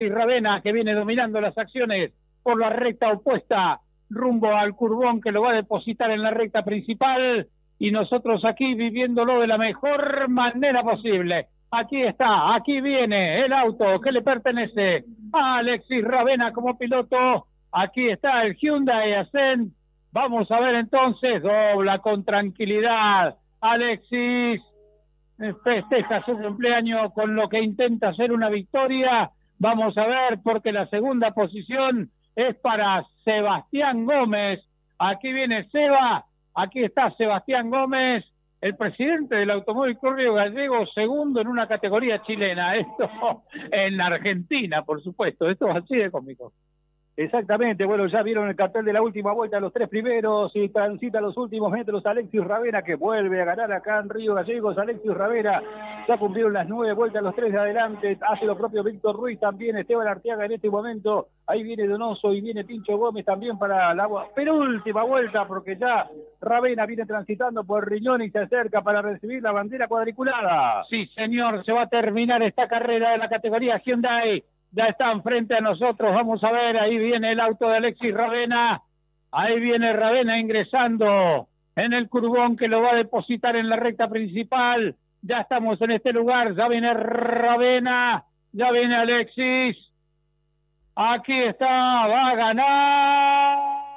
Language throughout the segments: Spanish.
Alexis Ravena, que viene dominando las acciones por la recta opuesta, rumbo al curbón que lo va a depositar en la recta principal, y nosotros aquí viviéndolo de la mejor manera posible. Aquí está, aquí viene el auto que le pertenece a Alexis Ravena como piloto. Aquí está el Hyundai Accent. Vamos a ver entonces, dobla con tranquilidad. Alexis festeja su cumpleaños con lo que intenta ser una victoria. Vamos a ver, porque la segunda posición es para Sebastián Gómez. Aquí viene Seba, aquí está Sebastián Gómez, el presidente del Automóvil Club Río Gallegos, segundo en una categoría chilena. Esto en Argentina, por supuesto, esto es así de cómico. Exactamente, bueno, ya vieron el cartel de la última vuelta, los tres primeros, y transita los últimos metros Alexis Ravena, que vuelve a ganar acá en Río Gallegos. Alexis Ravena, ya cumplieron las 9 vueltas, los tres de adelante, hace lo propio Víctor Ruiz también, Esteban Arteaga en este momento, ahí viene Donoso y viene Tincho Gómez también para la penúltima vuelta, porque ya Ravena viene transitando por Riñón y se acerca para recibir la bandera cuadriculada. Sí, señor, se va a terminar esta carrera de la categoría Hyundai. Ya están frente a nosotros, vamos a ver, ahí viene el auto de Alexis Ravena, ahí viene Ravena ingresando en el curbón que lo va a depositar en la recta principal. Ya estamos en este lugar, ya viene Ravena, ya viene Alexis, aquí está, va a ganar,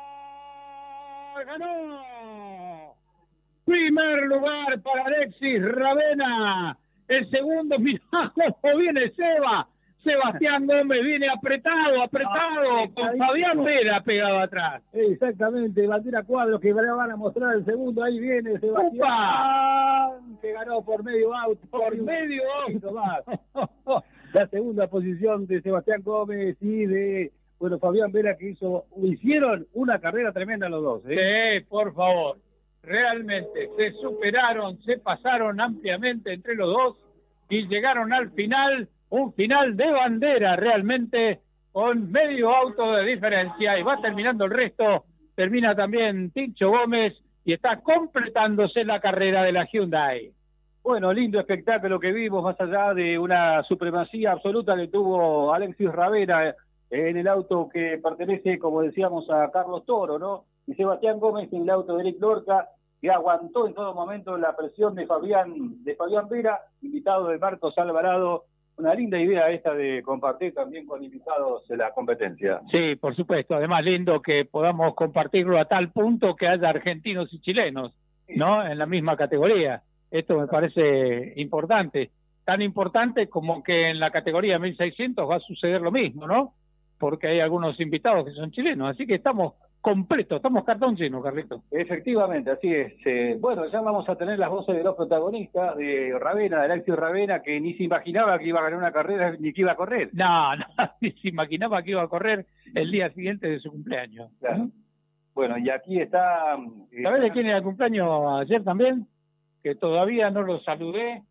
ganó, primer lugar para Alexis Ravena, el segundo, mirá cómo viene Sebastián Gómez viene apretado, con Fabián Vera pegado atrás. Exactamente, bandera cuadro que van a mostrar el segundo, ahí viene Sebastián, que ganó por medio auto. Más. La segunda posición de Sebastián Gómez y de, bueno, Fabián Vera, que hicieron una carrera tremenda los dos. Sí, por favor, realmente se superaron, se pasaron ampliamente entre los dos y llegaron al final. Un final de bandera realmente con medio auto de diferencia, y va terminando el resto, termina también Tincho Gómez y está completándose la carrera de la Hyundai. Bueno, lindo espectáculo que vimos, más allá de una supremacía absoluta que tuvo Alexis Ravena en el auto que pertenece, como decíamos, a Carlos Toro, ¿no? Y Sebastián Gómez en el auto de Eric Lorca, que aguantó en todo momento la presión de Fabián Vera, invitado de Marcos Alvarado. Una linda idea esta de compartir también con invitados de la competencia. Sí, por supuesto. Además, lindo que podamos compartirlo a tal punto que haya argentinos y chilenos, ¿no? En la misma categoría. Esto me parece importante. Tan importante como que en la categoría 1600 va a suceder lo mismo, ¿no? Porque hay algunos invitados que son chilenos. Así que estamos completos, estamos cartón lleno, Carlito. Efectivamente, así es. Bueno, ya vamos a tener las voces de los protagonistas, de Ravena, de Alexis Ravena, que ni se imaginaba que iba a ganar una carrera ni que iba a correr. No, ni se imaginaba que iba a correr el día siguiente de su cumpleaños. Claro. Bueno, y aquí está... ¿Sabés de quién era el cumpleaños ayer también? Que todavía no lo saludé.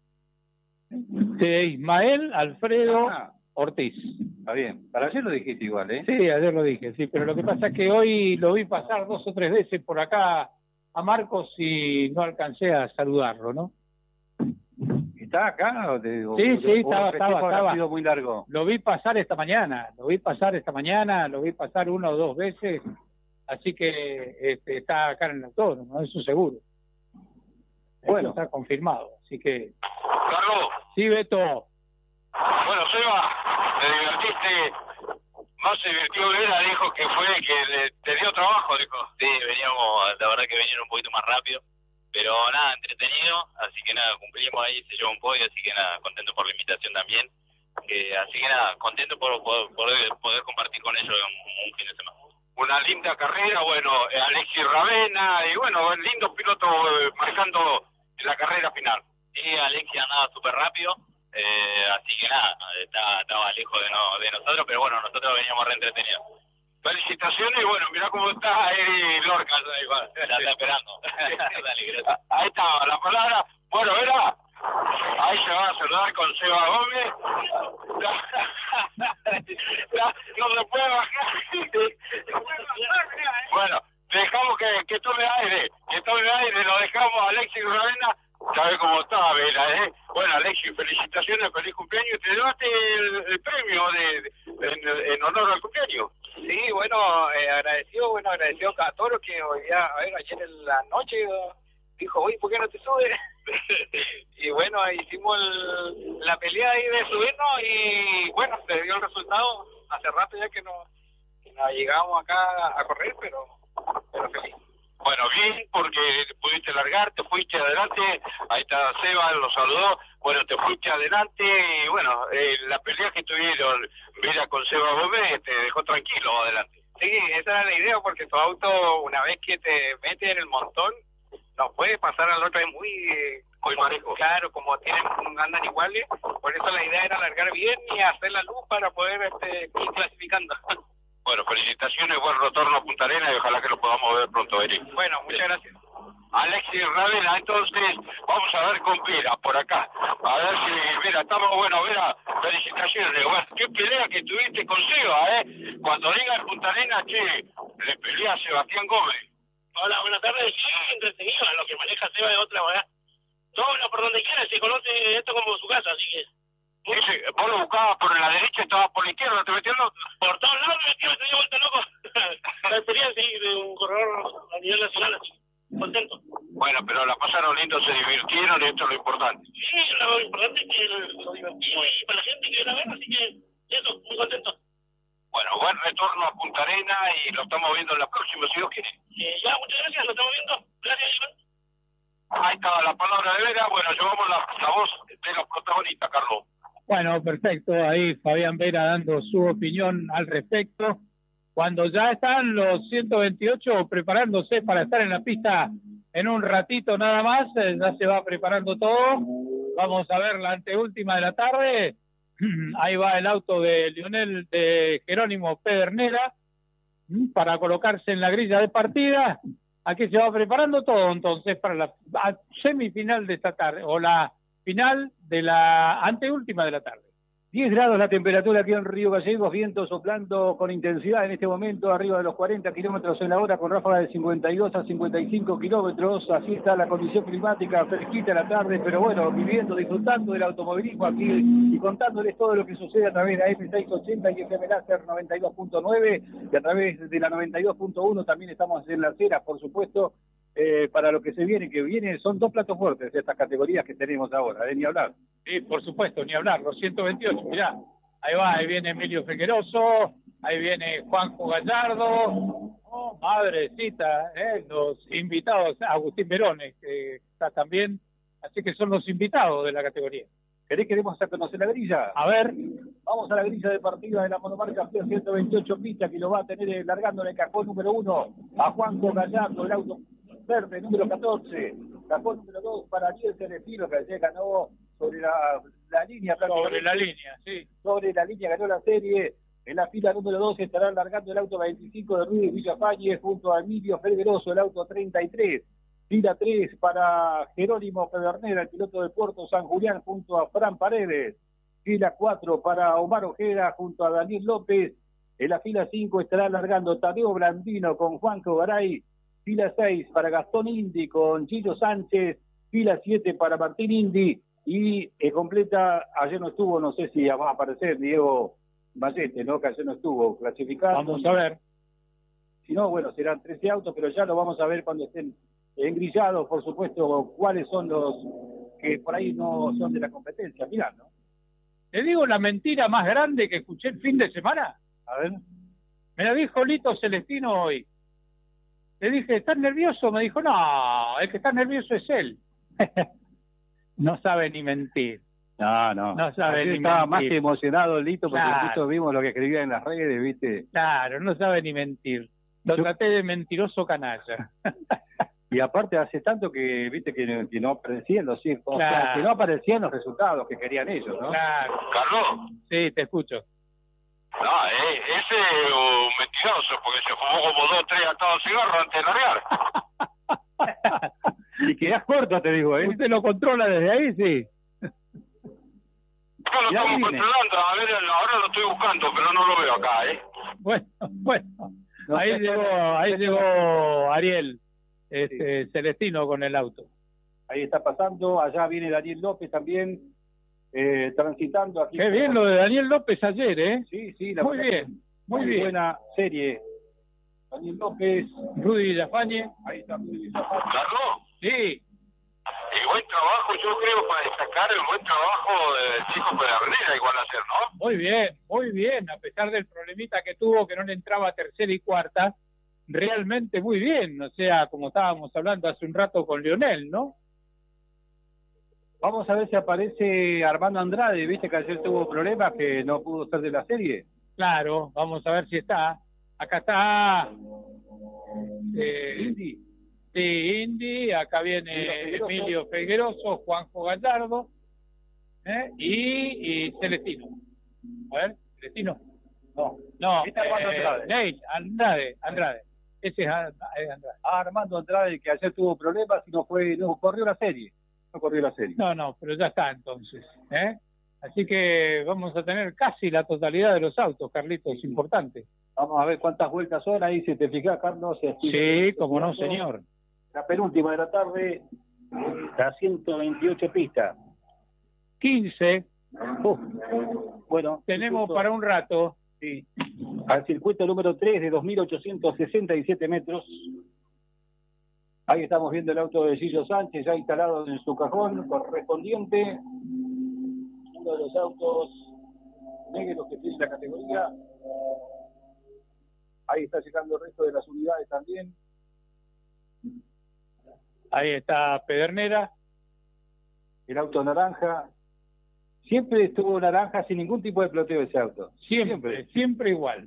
De Ismael Alfredo Ortiz. Está bien, para ayer lo dijiste igual, ¿eh? Sí, ayer lo dije, sí, pero lo que pasa es que hoy lo vi pasar 2 o 3 veces por acá a Marcos y no alcancé a saludarlo, ¿no? ¿Está acá? Sí, estaba. Ha sido muy largo. Lo vi pasar esta mañana, lo vi pasar 1 o 2 veces, así que está acá en el autódromo, eso seguro. Bueno. Esto está confirmado, así que... Carlos. Sí, Beto. Bueno, Seba, te divertiste, más se divirtió Vera, dijo que fue que te dio trabajo, dijo. Sí, la verdad que venían un poquito más rápido, pero nada, entretenido, así que nada, cumplimos ahí, se llevó un podio, así que nada, contento por la invitación también, así que nada, contento por poder compartir con ellos un fin de semana. Una linda carrera, bueno, Alexis Ravena, y bueno, lindo piloto marcando la carrera final. Sí, Alexis andaba súper rápido. Así que nada, estaba lejos de nosotros, pero bueno, nosotros veníamos re entretenidos. Felicitaciones y bueno, mirá cómo está ahí Lorca, la está esperando. Dale, gracias. Ahí está, la palabra. Bueno, Vera, ahí se va a saludar con Seba Gómez. No se puede bajar. Bueno, dejamos que tome aire, lo dejamos a Alexis Ravena ¿Sabes cómo está, Vera, Bueno, Alexis, felicitaciones, feliz cumpleaños. Te llevaste el premio en honor al cumpleaños. Sí, bueno, agradecido a todos los que hoy día, ayer en la noche dijo, oye, ¿por qué no te subes? Y bueno, hicimos la pelea ahí de subirnos y bueno, se dio el resultado. Hace rato ya que no llegamos acá a correr, pero feliz. Bueno, bien, porque pudiste largar, te fuiste adelante, ahí está Seba, lo saludó, bueno, te fuiste adelante y bueno, la pelea que tuvieron Vera con Seba Gómez te dejó tranquilo adelante. Sí, esa era la idea, porque tu auto, una vez que te metes en el montón, no puede pasar al otro, es muy manejo. Claro, como andan iguales, por eso la idea era largar bien y hacer la luz para poder ir clasificando. Bueno, felicitaciones, buen retorno a Punta Arenas y ojalá que lo podamos ver pronto, Eric. Bueno, muchas gracias. Alexis Ravena, entonces vamos a ver con Vera por acá. A ver si Vera, estamos, bueno, Vera, felicitaciones. Bueno, qué pelea que tuviste con Seba, Cuando diga en Punta Arenas, le pelea a Sebastián Gómez. Hola, buenas tardes. Sí, entretenido, lo que maneja Seba de otra manera. Dobla por donde quiera, se conoce esto como su casa, así que... Dice, vos lo buscabas por la derecha, estabas por la izquierda, te metías por todos lados me metí, me dio vuelta loco. La experiencia de un corredor a nivel nacional, así, contento. Bueno, pero la pasaron lindo, se divirtieron y esto es lo importante. Sí, lo importante es que lo divertimos y para la gente que viene a ver, así que eso, muy contento. Bueno, buen retorno a Punta Arenas y lo estamos viendo en la próxima, si Dios quiere. Ya, muchas gracias, lo estamos viendo. Gracias, Iván. Ahí está la palabra de Vera. Bueno, llevamos la voz de los protagonistas, Carlos. Bueno, perfecto. Ahí Fabián Vera dando su opinión al respecto. Cuando ya están los 128 preparándose para estar en la pista en un ratito nada más, ya se va preparando todo. Vamos a ver la anteúltima de la tarde. Ahí va el auto de Jerónimo Pedernera para colocarse en la grilla de partida. Aquí se va preparando todo entonces para la semifinal de esta tarde, o la final de la anteúltima de la tarde. 10 grados la temperatura aquí en Río Gallegos, viento soplando con intensidad en este momento, arriba de los 40 kilómetros en la hora, con ráfagas de 52 a 55 kilómetros. Así está la condición climática, fresquita la tarde, pero bueno, viviendo, disfrutando del automovilismo aquí y contándoles todo lo que sucede a través de la FM680 y FM Láser 92.9, y a través de la 92.1 también estamos en las ceras, por supuesto, para lo que se viene, son dos platos fuertes de estas categorías que tenemos ahora, ni hablar. Sí, por supuesto, ni hablar, los 128, mirá, ahí viene Emilio Figueroso, ahí viene Juanjo Gallardo, madrecita, los invitados, Agustín Verone, que está también, así que son los invitados de la categoría. ¿Querés que demos a conocer la grilla? A ver. Vamos a la grilla de partida de la monomarca Fiat 128 Pista, que lo va a tener largando en el cajón número 1 a Juanjo Gallardo, el auto verde número 14, cajón número 2 para Ariel Celestino, que ayer ganó sobre la línea. Sobre la línea, sí. Sobre la línea ganó la serie. En la fila número 2 estará largando el auto 25 de Ruiz Villafañez junto a Emilio Figueroso, el auto 33. Fila 3 para Jerónimo Pedernera, el piloto de Puerto San Julián, junto a Fran Paredes. Fila 4 para Omar Ojeda, junto a Daniel López. En la fila 5 estará largando Tadeo Blandino con Juanjo Garay. Fila 6 para Gastón Indy con Gillo Sánchez. Fila 7 para Martín Indy. Y completa, ayer no estuvo, no sé si va a aparecer Diego Vallete, ¿no? Que ayer no estuvo clasificado. Vamos a ver. Si no, bueno, serán 13 autos, pero ya lo vamos a ver cuando estén engrillados, por supuesto, cuáles son los que por ahí no son de la competencia. Mirá, ¿no? Te digo la mentira más grande que escuché el fin de semana. A ver. Me la dijo Lito Celestino hoy. Le dije, ¿estás nervioso? Me dijo, no, el que está nervioso es él. No sabe ni mentir. No sabe ni estaba mentir. más que emocionado Lito, porque Claro. nosotros vimos lo que escribía en las redes, ¿viste? Claro, no sabe ni mentir. Lo traté de mentiroso canalla. Y aparte hace tanto que, viste, que no aparecían los ciertos, Claro. o sea, que no aparecían los resultados que querían ellos, ¿no? Claro. Carlos, Sí, te escucho. no, ese es un mentiroso, porque se fumó como 2 o 3 atados de cigarro antes de largar. Y quedás corto, te digo, ¿eh? ¿Usted lo controla desde ahí? Sí. No lo Ya estamos viene. controlando, a ver, ahora lo estoy buscando, pero no lo veo acá, Bueno. No, Ahí ya- llegó Ariel, Celestino con el auto. ahí está pasando, allá viene Daniel López también, transitando aquí. Qué bien lo de Daniel López ayer, ¿eh? Sí, sí, Muy bien, muy bien. Buena serie. Daniel López, Rudy Villafañe. ahí está Rudy Villafañe. Carlos, Sí, y buen trabajo, yo creo, para destacar el buen trabajo del chico Pedernera, igual a hacer, ¿no? muy bien, a pesar del problemita que tuvo, que no le entraba tercera y cuarta, realmente muy bien, o sea, como estábamos hablando hace un rato con Lionel, ¿no? Vamos a ver si aparece Armando Andrade, viste que ayer tuvo problemas que no pudo ser de la serie. Claro, vamos a ver si está. Acá está Indy. sí, Indy, acá viene Emilio Figueroso, Juanjo Gallardo, y Celestino. A ver, Celestino. No, Está Armando Andrade. Nate, Andrade. Ese es Andrade. Armando Andrade, que ayer tuvo problemas y no corrió la serie. No corrió la serie. No, pero ya está entonces. Así que vamos a tener casi la totalidad de los autos, Carlitos, es importante. Vamos a ver cuántas vueltas son ahí, si te fijas, Carlos. Sí, como no, señor. La penúltima de la tarde, la 128 pistas. 15 Bueno, tenemos para un rato. Sí. Al circuito número 3 de 2.867 metros. Ahí estamos viendo el auto de Gillo Sánchez ya instalado en su cajón correspondiente. Uno de los autos negros que tiene la categoría. Ahí está llegando el resto de las unidades también. Ahí está Pedernera. El auto naranja. Siempre estuvo naranja sin ningún tipo de ploteo ese auto. Siempre igual.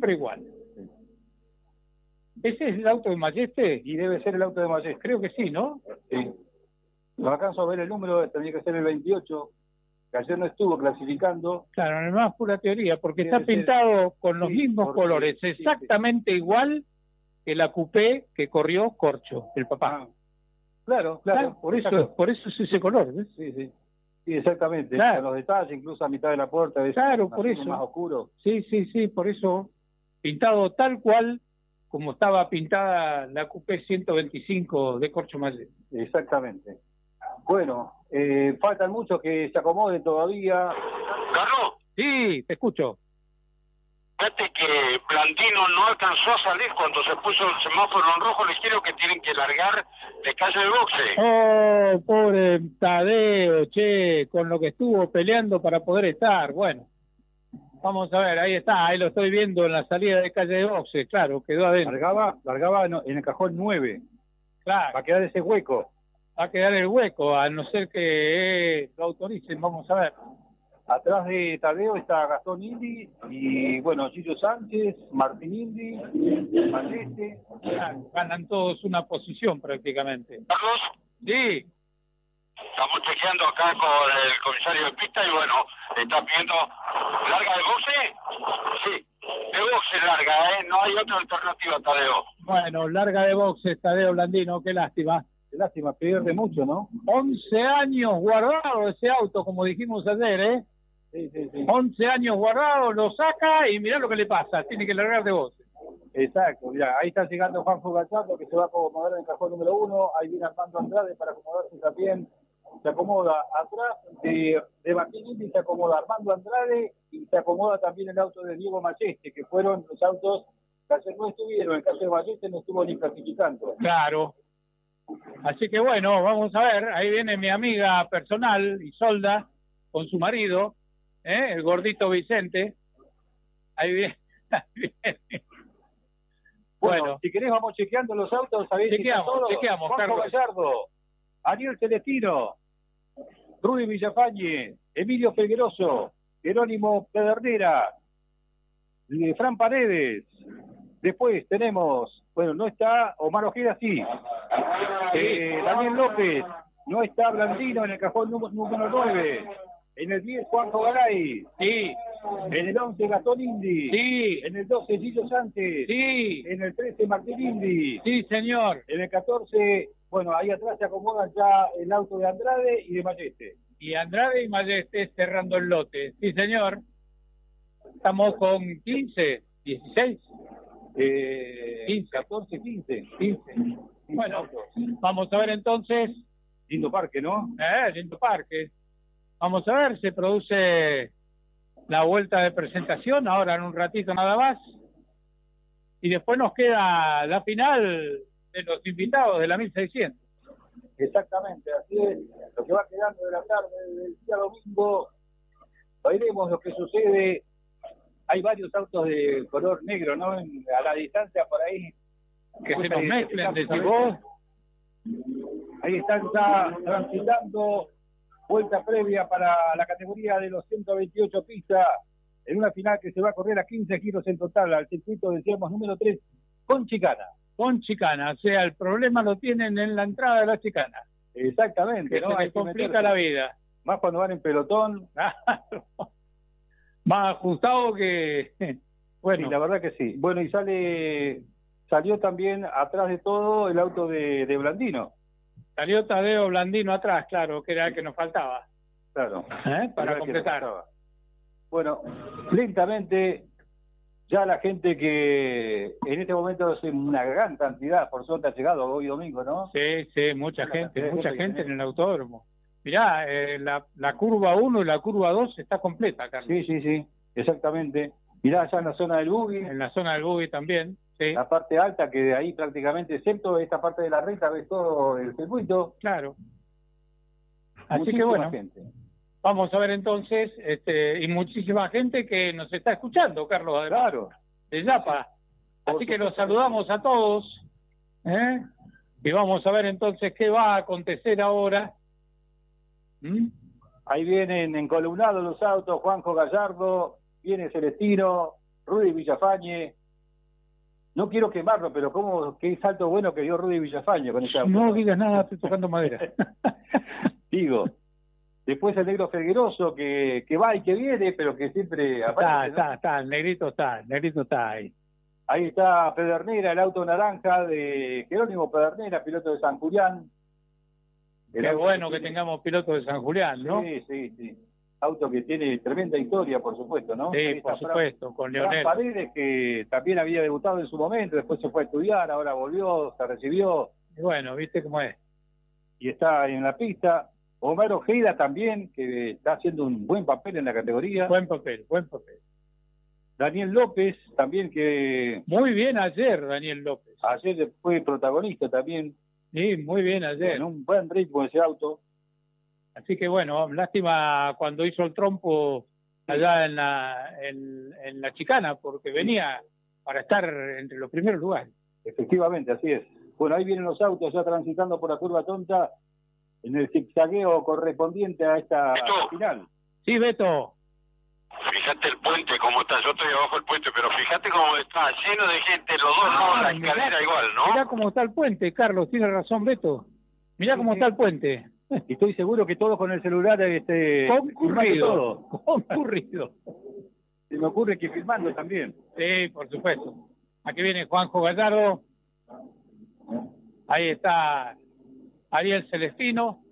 ¿Ese es el auto de Mayeste? Y debe ser el auto de Mayeste. Creo que sí, ¿no? Sí. No alcanzo a ver el número, tendría que ser el 28, que ayer no estuvo clasificando. Claro, en más pura teoría, porque está pintado con los mismos colores, exactamente igual que la coupé que corrió Corcho, el papá. Claro, por eso es ese color, ¿ves? Sí, exactamente. Claro. Con los detalles, incluso a mitad de la puerta. Claro, por eso. Más oscuro. Sí, por eso. Pintado tal cual como estaba pintada la coupé 125 de Corcho Mayeste. Exactamente. Bueno, faltan muchos que se acomoden todavía. Carlos, Sí, te escucho. fíjate que Blandino no alcanzó a salir cuando se puso el semáforo en rojo. Les quiero que tienen que largar de calle de boxe. Oh, pobre Tadeo, che, con lo que estuvo peleando para poder estar. Bueno, vamos a ver, ahí está, ahí lo estoy viendo en la salida de calle de boxe, claro, quedó adentro. Largaba en el cajón 9. Claro, Va a quedar ese hueco. va a quedar el hueco, a no ser que lo autoricen, vamos a ver. Atrás de Tadeo está Gastón Indy y, bueno, Gillo Sánchez, Martín Indy, Mayeste. Ganan todos una posición prácticamente. Carlos, Sí, estamos chequeando acá con el comisario de pista y bueno, está pidiendo larga de boxe. Sí, de boxe larga, no hay otra alternativa, Tadeo. bueno, larga de boxe, Tadeo Blandino, qué lástima. Qué lástima, pierde mucho, ¿no? 11 años guardado ese auto, como dijimos ayer, ¿eh? Sí. 11 años guardado, lo saca y mirá lo que le pasa, tiene que largar de boxe. Exacto, mira, ahí está llegando Juanjo Gallardo, que se va a acomodar en el cajón número 1, ahí viene Armando Andrade para acomodarse también, se acomoda atrás de Martín Indy, se acomoda Armando Andrade y se acomoda también el auto de Diego Mayeste, que fueron los autos que ayer no estuvieron, el caso de Mayeste no estuvo ni clasificando. Claro. Así que bueno, vamos a ver, ahí viene mi amiga personal, Isolda, con su marido, el gordito Vicente. Ahí viene. Bueno, si querés vamos chequeando los autos, ¿sabés? Chequeamos, Juanjo Carlos. Gallardo, Ariel Celestino, Rudy Villafañe, Emilio Figueroso, Jerónimo Pedernera, Fran Paredes. Después tenemos, bueno, no está Omar Ojeda, sí. Daniel López, no está Blandino en el cajón número 9. En el 10, Juanjo Garay. Sí. En el 11, Gastón Indy. Sí. En el 12, Gillo Sánchez. Sí. En el 13, Martín Indy. Sí, señor. En el 14, bueno, ahí atrás se acomodan ya el auto de Andrade y de Mayeste. Y Andrade y Mayeste cerrando el lote. Sí, señor. Estamos con 15, 16. 15, 14, 15. Bueno, vamos a ver entonces. Lindo parque, ¿no? Lindo parque. Vamos a ver, se produce la vuelta de presentación, ahora en un ratito nada más. Y después nos queda la final de los invitados de la 1600. Exactamente, así es. Lo que va quedando de la tarde del día domingo, veremos lo que sucede. Hay varios autos de color negro, ¿no? A la distancia por ahí. Que se nos mezclen, decís vos. Ahí están ya transitando vuelta previa para la categoría de los 128 pistas, en una final que se va a correr a 15 giros en total, al circuito, decíamos, número 3, con chicana. Con chicana, o sea, el problema lo tienen en la entrada de la chicana. Exactamente, que ¿no? se les complica la vida. Más cuando van en pelotón. Más ajustado que... Bueno. Sí, la verdad que sí. Bueno, y salió también atrás de todo el auto de Blandino. Salió Tadeo Blandino atrás, claro, que era el que nos faltaba. Claro. Para completar. Bueno, lentamente, ya la gente que en este momento es una gran cantidad, por suerte ha llegado hoy domingo, ¿no? Sí, mucha gente en el autódromo. Mirá, la curva 1 y la curva 2 está completa, Carlos. Sí, exactamente. Mirá, allá en la zona del buggy. En la zona del buggy también. Sí. La parte alta, que de ahí prácticamente, excepto esta parte de la recta, ves todo el circuito. Claro. Así muchísima que bueno, gente. Vamos a ver entonces, y muchísima gente que nos está escuchando, Carlos, además, claro, de Yapa. Así que los saludamos a todos, y vamos a ver entonces qué va a acontecer ahora. Ahí vienen encolumnados los autos, Juanjo Gallardo, viene Celestino, Rudy Villafañe. No quiero quemarlo, pero qué salto bueno que dio Rudy Villafañe con ese auto. No digas nada, estoy tocando madera. Digo, después el negro Felgueroso que va y que viene, pero que siempre aparece. Está, el negrito está ahí. Ahí está Pedernera, el auto naranja de Jerónimo Pedernera, piloto de San Julián. Qué bueno que tengamos pilotos de San Julián, ¿no? Sí. Auto que tiene tremenda historia, por supuesto, ¿no? Sí, por supuesto, con Leonel. Fran Paredes, que también había debutado en su momento, después se fue a estudiar, ahora volvió, se recibió. Y bueno, viste cómo es. Y está en la pista. Omar Ojeda también, que está haciendo un buen papel en la categoría. Buen papel. Daniel López, también que... Muy bien ayer, Daniel López. Ayer fue protagonista también. Sí, muy bien ayer. En un buen ritmo ese auto. Así que bueno, lástima cuando hizo el trompo allá en la chicana, porque venía para estar entre los primeros lugares. Efectivamente, así es. Bueno, ahí vienen los autos ya transitando por la curva tonta en el zigzagueo correspondiente a esta final. Sí, Beto. Fíjate el puente, cómo está. Yo estoy abajo del puente, pero fíjate cómo está lleno de gente, los dos lados, la escalera igual, ¿no? Mirá cómo está el puente, Carlos, tiene razón, Beto. Mirá cómo está el puente. Y estoy seguro que todos con el celular concurrido. Se me ocurre que filmando también. Sí, por supuesto. Aquí viene Juanjo Gallardo. Ahí está Ariel Celestino.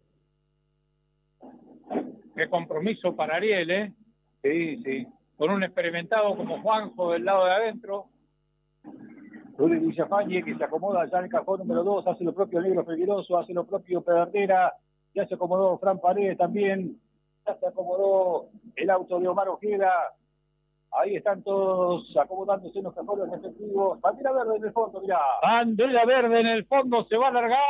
Qué compromiso para Ariel, ¿eh? Sí. Con un experimentado como Juanjo del lado de adentro. Rudy Villafañe, que se acomoda ya en el cajón número 2, hace lo propio Negro Felgueroso, hace lo propio Pedernera, ya se acomodó Fran Paredes también, ya se acomodó el auto de Omar Ojeda. Ahí están todos acomodándose en los cajones respectivos. Bandera verde en el fondo, mirá. Bandera verde en el fondo, se va a largar.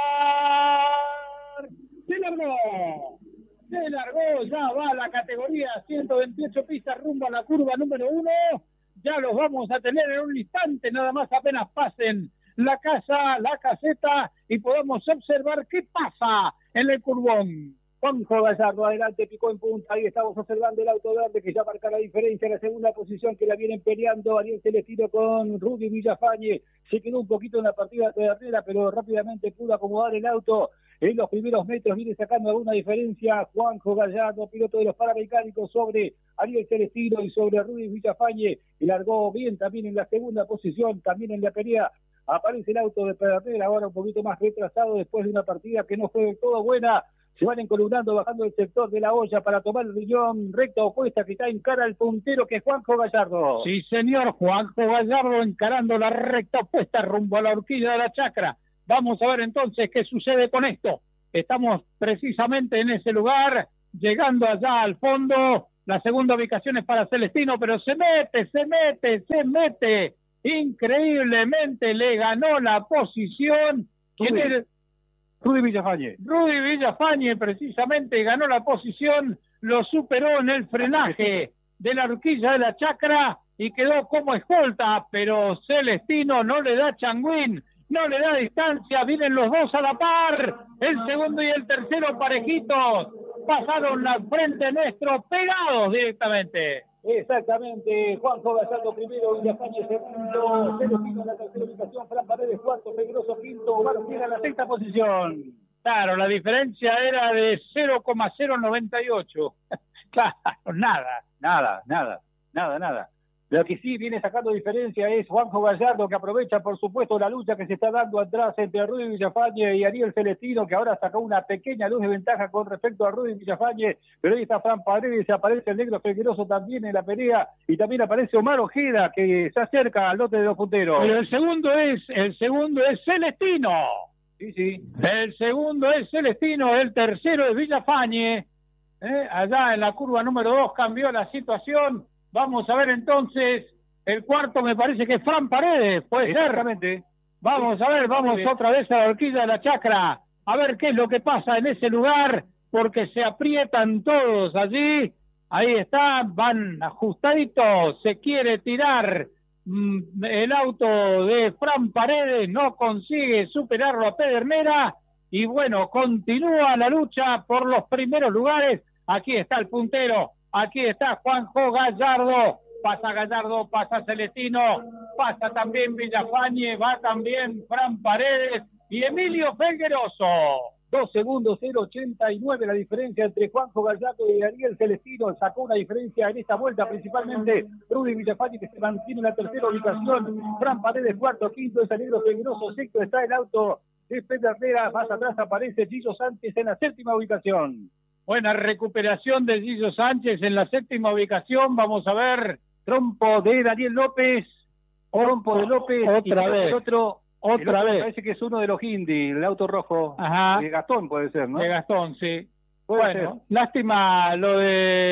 Se largó, ya va la categoría 128 pistas rumbo a la curva número 1. Ya los vamos a tener en un instante, nada más apenas pasen la caseta y podamos observar qué pasa en el curbón. Juanjo Gallardo adelante, picó en punta, ahí estamos observando el auto verde que ya marca la diferencia en la segunda posición, que la vienen peleando Ariel Celestino con Rudy Villafañe. Se quedó un poquito en la partida de Pedernera, pero rápidamente pudo acomodar el auto. En los primeros metros viene sacando alguna diferencia Juanjo Gallardo, piloto de los Panamericanos, sobre Ariel Celestino y sobre Rudy Villafañe, y largó bien también en la segunda posición, también en la pelea. Aparece el auto de Pedernera, ahora un poquito más retrasado después de una partida que no fue del todo buena. Se van encolumnando, bajando el sector de la olla para tomar el riñón, recta opuesta que está en cara al puntero, que es Juanjo Gallardo. Sí, señor, Juanjo Gallardo encarando la recta opuesta rumbo a la horquilla de la chacra. Vamos a ver entonces qué sucede con esto. Estamos precisamente en ese lugar, llegando allá al fondo. La segunda ubicación es para Celestino, pero se mete. Increíblemente le ganó la posición. Rudy Villafañe. Rudy Villafañe precisamente ganó la posición, lo superó en el frenaje de la horquilla de la chacra y quedó como escolta, pero Celestino no le da changuín, no le da distancia, vienen los dos a la par, el segundo y el tercero parejitos, pasaron la frente nuestro pegados directamente. Exactamente, Juanjo Gallardo primero, Villafañe segundo, Celestino en la tercera ubicación, Fran Paredes cuarto, Pegroso quinto, Omar Ojeda en la sexta posición. Claro, la diferencia era de 0,098. Claro, Nada. Lo que sí viene sacando diferencia es Juanjo Gallardo, que aprovecha, por supuesto, la lucha que se está dando atrás entre Rudy Villafañe y Ariel Celestino, que ahora sacó una pequeña luz de ventaja con respecto a Rudy Villafañe, pero ahí está Fran Paredes, aparece el negro Figueroso también en la pelea, y también aparece Omar Ojeda, que se acerca al lote de los punteros. Pero el segundo es Celestino. Sí. El segundo es Celestino, el tercero es Villafañe. Allá en la curva número 2 cambió la situación. Vamos a ver entonces, el cuarto me parece que es Fran Paredes, puede ser. Exactamente. Vamos a ver, vamos otra vez a la horquilla de la chacra, a ver qué es lo que pasa en ese lugar, porque se aprietan todos allí. Ahí está, van ajustaditos, se quiere tirar el auto de Fran Paredes, no consigue superarlo a Pedernera, y bueno, continúa la lucha por los primeros lugares. Aquí está el puntero. Aquí está Juanjo Gallardo, pasa Celestino, pasa también Villafañe, va también Fran Paredes y Emilio Felgueroso. 2 segundos, 0,89 la diferencia entre Juanjo Gallardo y Ariel Celestino. Sacó una diferencia en esta vuelta, principalmente Rudy Villafañe, que se mantiene en la tercera ubicación. Fran Paredes cuarto, quinto es el negro Felgueroso, sexto está el auto de Pedernera, más atrás aparece Gillo Sánchez en la séptima ubicación. Buena recuperación de Gillo Sánchez en la séptima ubicación. Vamos a ver. Trompo de Daniel López. Trompo de López. Otra vez. Otra vez. Parece que es uno de los Indy, el auto rojo. Ajá. De Gastón puede ser, ¿no? De Gastón, sí. Puede ser. Lástima lo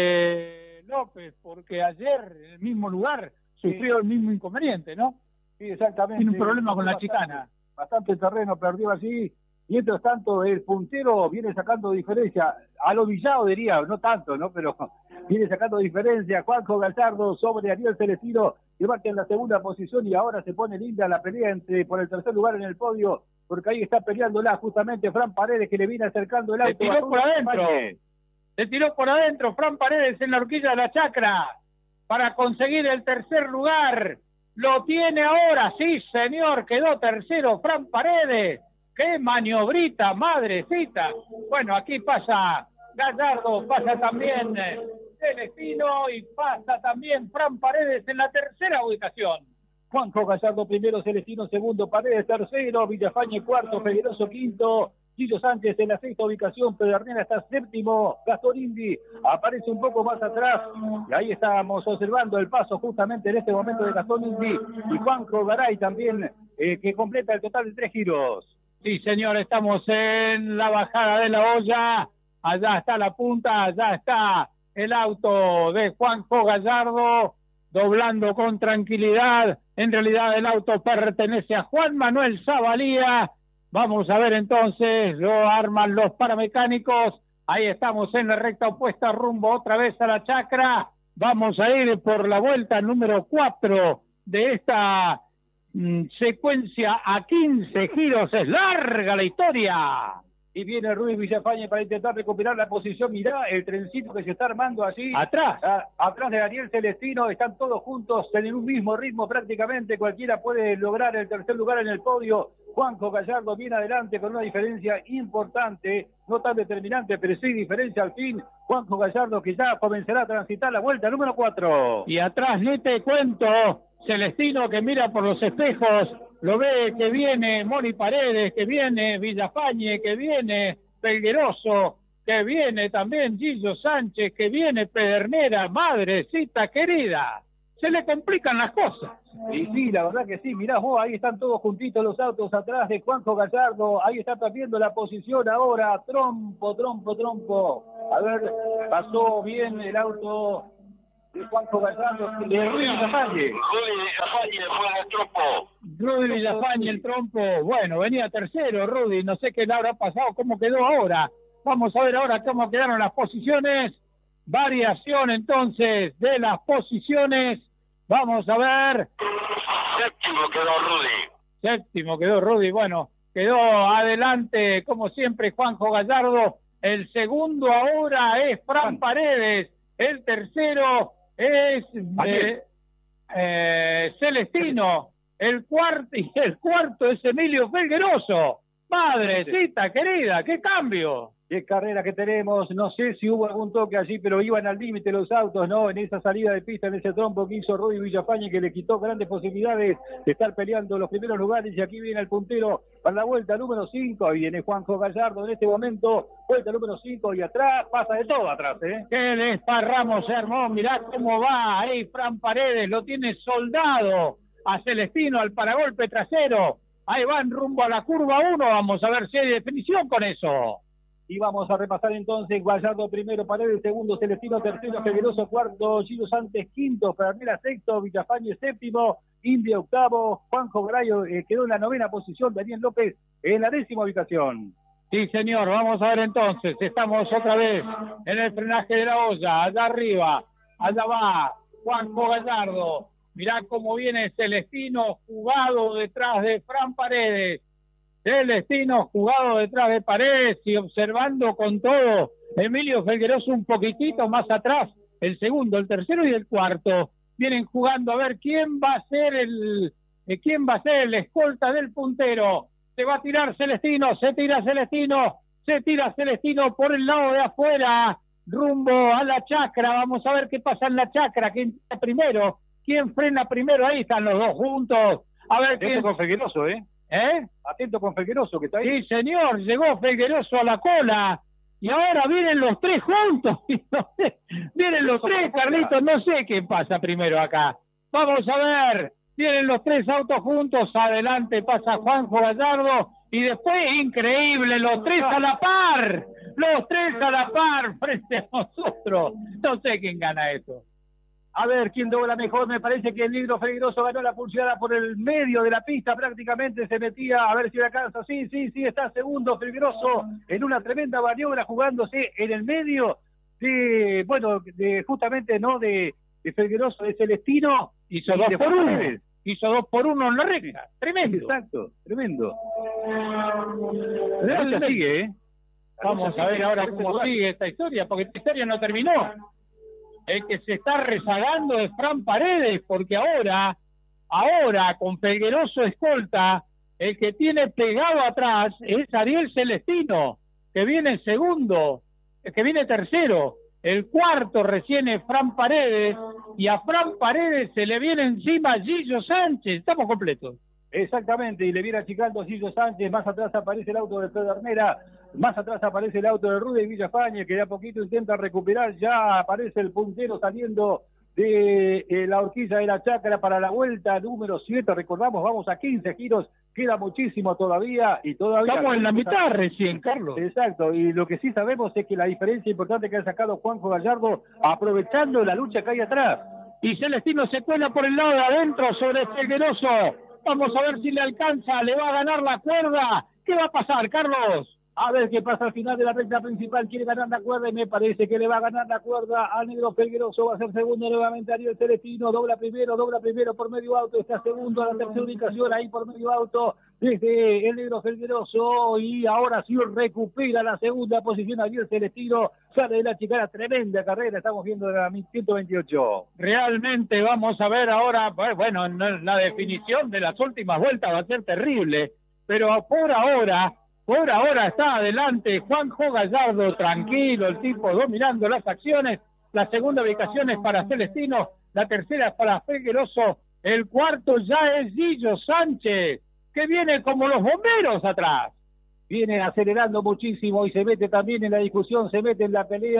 de López, porque ayer en el mismo lugar sufrió el mismo inconveniente, ¿no? Sí, exactamente. Tiene un problema con la chicana. Bastante terreno perdió así. Mientras tanto, el puntero viene sacando diferencia, a lo Villado diría, no tanto, ¿no? Pero viene sacando diferencia. Juanjo Gallardo sobre Ariel Celestino, que marca en la segunda posición, y ahora se pone linda la pelea por el tercer lugar en el podio, porque ahí está peleándola justamente Fran Paredes, que le viene acercando el auto. Se tiró por adentro Fran Paredes en la horquilla de la chacra para conseguir el tercer lugar. Lo tiene ahora, sí señor, quedó tercero Fran Paredes. ¡Qué maniobrita, madrecita! Bueno, aquí pasa Gallardo, pasa también Celestino y pasa también Fran Paredes en la tercera ubicación. Juanjo Gallardo primero, Celestino segundo, Paredes tercero, Villafañe cuarto, Figueroso quinto, Gillo Sánchez en la sexta ubicación, Pedernera está séptimo, Gastón Indy aparece un poco más atrás, y ahí estamos observando el paso justamente en este momento de Gastón Indy y Juanjo Garay también, que completa el total de 3 giros. Sí, señor, estamos en la bajada de la olla. Allá está la punta, allá está el auto de Juanjo Gallardo, doblando con tranquilidad. En realidad el auto pertenece a Juan Manuel Zavalía. Vamos a ver entonces, lo arman los paramecánicos. Ahí estamos en la recta opuesta, rumbo otra vez a la chacra. Vamos a ir por la vuelta número 4 de esta secuencia a 15 giros. Es larga la historia. Y viene Rudy Villafañe para intentar recuperar la posición. Mirá el trencito que se está armando allí. Atrás de Daniel Celestino. Están todos juntos en un mismo ritmo prácticamente. Cualquiera puede lograr el tercer lugar en el podio. Juanjo Gallardo viene adelante con una diferencia importante. No tan determinante, pero sí diferencia al fin. Juanjo Gallardo, que ya comenzará a transitar la vuelta número 4. Y atrás, ni te cuento, Celestino, que mira por los espejos, lo ve que viene Moni Paredes, que viene Villafañe, que viene Felgueroso, que viene también Gillo Sánchez, que viene Pedernera, madrecita querida. se le complican las cosas. Y sí, la verdad que sí, mirá vos, ahí están todos juntitos los autos atrás de Juanjo Gallardo, ahí está perdiendo la posición ahora, trompo. A ver, pasó bien el auto de Juanjo Gallardo, de Rudy Villafañe. Rudy Villafañe fue el trompo. Rudy Villafañe, el trompo, bueno, venía tercero Rudy, no sé qué le habrá pasado, cómo quedó ahora. Vamos a ver ahora cómo quedaron las posiciones. Variación entonces de las posiciones. Vamos a ver. Séptimo quedó Rudy. Bueno, quedó adelante, como siempre, Juanjo Gallardo. El segundo ahora es Fran Paredes. El tercero es Celestino. El cuarto es Emilio Felgueroso. Madrecita querida, qué cambio. Qué carrera que tenemos, no sé si hubo algún toque allí, pero iban al límite los autos, ¿no? En esa salida de pista, en ese trompo que hizo Rudy Villafañe, que le quitó grandes posibilidades de estar peleando los primeros lugares, y aquí viene el puntero para la vuelta número 5, y viene Juanjo Gallardo en este momento, vuelta número 5, y atrás, pasa de todo atrás, ¿eh? Qué desparramo se armó, mirá cómo va ahí Fran Paredes, lo tiene soldado a Celestino, al paragolpe trasero, ahí van rumbo a la curva 1, vamos a ver si hay definición con eso. Y vamos a repasar entonces: Gallardo primero, Paredes segundo, Celestino tercero, Figueroso cuarto, Giro Santos quinto, Pernilla sexto, Villafañe séptimo, India octavo, Juanjo Grayo quedó en la novena posición, Daniel López en la 10ª ubicación. Sí, señor, vamos a ver entonces, estamos otra vez en el frenaje de la olla, allá arriba, allá va Juanjo Gallardo, mirá cómo viene Celestino jugado detrás de Fran Paredes. Celestino jugado detrás de Paredes y observando con todo. Emilio Felgueroso un poquitito más atrás, el segundo, el tercero y el cuarto. Vienen jugando a ver quién va a ser el escolta del puntero. Se va a tirar Celestino, se tira Celestino por el lado de afuera, rumbo a la chacra. Vamos a ver qué pasa en la chacra, quién está primero, quién frena primero. Ahí están los dos juntos. A ver quién. Con Felgueroso, Atento con Felgueroso, que está ahí. Sí, señor, llegó Felgueroso a la cola, y ahora vienen los tres juntos, vienen los tres, Carlitos, no sé qué pasa primero acá. Vamos a ver, vienen los tres autos juntos, adelante pasa Juanjo Gallardo, y después, increíble, los tres a la par frente a nosotros. No sé quién gana esto. A ver, ¿quién dobla mejor? Me parece que el Negro Felgueroso ganó la pulseada por el medio de la pista, prácticamente se metía, a ver si le alcanza. Sí, está segundo Felgueroso en una tremenda maniobra, jugándose en el medio de justamente, ¿no? De Felgueroso, de Celestino. Hizo 2-por-1 en la recta. Tremendo. Exacto, tremendo. La lucha sigue, ¿eh? Vamos a ver ahora cómo sigue esta historia, porque esta historia no terminó. El que se está rezagando es Fran Paredes, porque ahora con Felgueroso escolta, el que tiene pegado atrás es Ariel Celestino, que viene segundo, que viene tercero. El cuarto recién es Fran Paredes, y a Fran Paredes se le viene encima Gillo Sánchez. Estamos completos. Exactamente, y le viene achicando Gillo Sánchez. Más atrás aparece el auto de Pedernera, más atrás aparece el auto de Rudy Villafañe, que de a poquito intenta recuperar. Ya aparece el puntero saliendo de la horquilla de la chacra para la vuelta número 7. Recordamos, vamos a 15 giros, queda muchísimo todavía, y todavía estamos en la mitad recién, Carlos. Exacto, y lo que sí sabemos es que la diferencia importante que ha sacado Juanjo Gallardo, aprovechando la lucha que hay atrás. Y Celestino se cuela por el lado de adentro sobre Felgueroso. Vamos a ver si le alcanza, le va a ganar la cuerda. ¿Qué va a pasar, Carlos? A ver qué pasa al final de la recta principal. Quiere ganar la cuerda y me parece que le va a ganar la cuerda al Negro Felgueroso. Va a ser segundo nuevamente Ariel Celestino. Dobla primero por medio auto. Está segundo a la tercera ubicación ahí por medio auto desde el Negro Felgueroso. Y ahora sí recupera la segunda posición Ariel Celestino. Sale de la chicana, tremenda carrera. Estamos viendo la 128. Realmente vamos a ver ahora, bueno, la definición de las últimas vueltas va a ser terrible. Pero por ahora está adelante Juanjo Gallardo, tranquilo, el tipo dominando las acciones. La segunda ubicación es para Celestino, la tercera es para Felgueroso, el cuarto ya es Gillo Sánchez, que viene como los bomberos atrás. Viene acelerando muchísimo y se mete también en la discusión, se mete en la pelea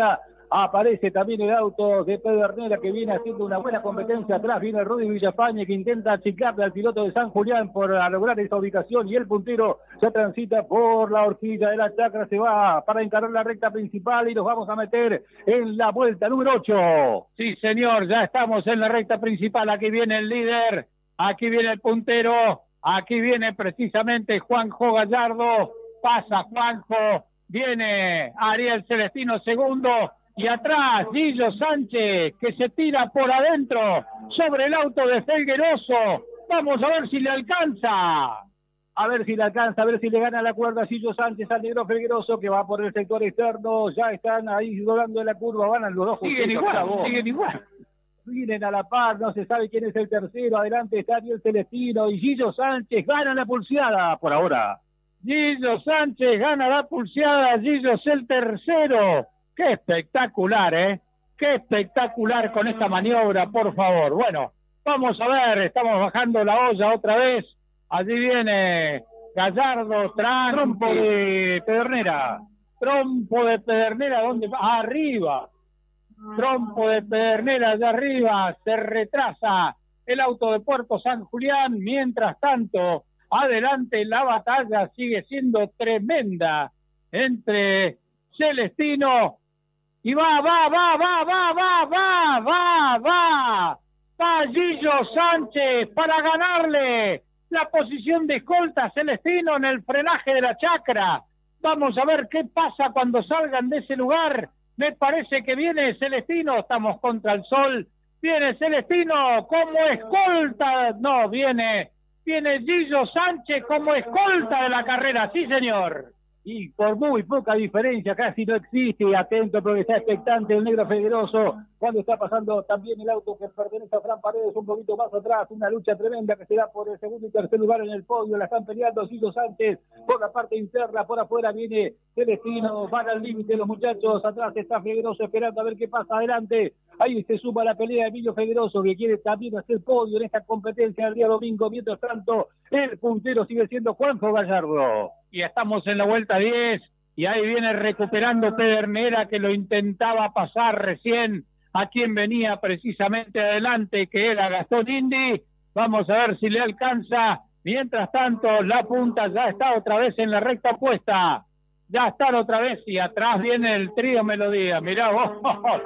Aparece también el auto de Pedernera que viene haciendo una buena competencia. Atrás viene Rudy Villafañe que intenta achicarle al piloto de San Julián por lograr esa ubicación. Y el puntero ya transita por la horquilla de la chacra. Se va para encarar la recta principal y nos vamos a meter en la vuelta número 8. Sí, señor, ya estamos en la recta principal. Aquí viene el líder, aquí viene el puntero, aquí viene precisamente Juanjo Gallardo. Pasa Juanjo, viene Ariel Celestino segundo. Y atrás, Gillo Sánchez, que se tira por adentro sobre el auto de Felgueroso. Vamos a ver si le alcanza. A ver si le alcanza, a ver si le gana la cuerda a Gillo Sánchez al negro Felgueroso, que va por el sector externo. Ya están ahí volando en la curva, van los dos. Siguen igual. Vienen a la par, no se sabe quién es el tercero. Adelante está Ariel Celestino y Gillo Sánchez gana la pulseada por ahora. Gillo Sánchez gana la pulseada, Gillo es el tercero. Qué espectacular, ¿eh? Qué espectacular con esta maniobra, por favor. Bueno, vamos a ver, estamos bajando la olla otra vez. Allí viene Gallardo, trompo de Pedernera. Trompo de Pedernera, ¿dónde va? Arriba. Trompo de Pedernera, allá arriba. Se retrasa el auto de Puerto San Julián. Mientras tanto, adelante la batalla sigue siendo tremenda entre Celestino y va Gillo Sánchez para ganarle la posición de escolta a Celestino en el frenaje de la chacra. Vamos a ver qué pasa cuando salgan de ese lugar. Me parece que viene Celestino, estamos contra el sol. Viene Celestino como escolta, no, viene Gillo Sánchez como escolta de la carrera, sí señor. Y por muy poca diferencia, casi no existe. Atento porque está expectante el negro Felgueroso cuando está pasando también el auto que pertenece a Fran Paredes un poquito más atrás. Una lucha tremenda que se da por el segundo y tercer lugar en el podio. La están peleando Gillo Sánchez por la parte interna, por afuera viene Celestino, van al límite los muchachos. Atrás está Felgueroso esperando a ver qué pasa adelante. Ahí se suma la pelea de Emilio Felgueroso, que quiere también hacer podio en esta competencia el día domingo. Mientras tanto, el puntero sigue siendo Juanjo Gallardo. Y estamos en la vuelta 10, y ahí viene recuperando Pedernera, que lo intentaba pasar recién a quien venía precisamente adelante, que era Gastón Indy. Vamos a ver si le alcanza. Mientras tanto, la punta ya está otra vez en la recta opuesta. Ya están otra vez, y atrás viene el trío Melodía. Mirá vos,